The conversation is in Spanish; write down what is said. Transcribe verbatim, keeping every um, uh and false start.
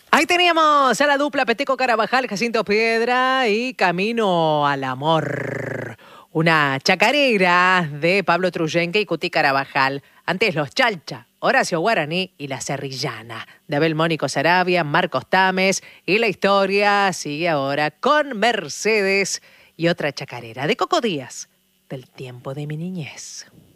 Ahí teníamos a la dupla Peteco Carabajal, Jacinto Piedra y Camino al Amor. Una chacarera de Pablo Truyenque y Cuti Carabajal. Antes los Chalcha, Horacio Guaraní y la Serrillana de Abel Mónico Sarabia, Marcos Tames. Y la historia sigue ahora con Mercedes y otra chacarera de Coco Díaz, del tiempo de mi niñez.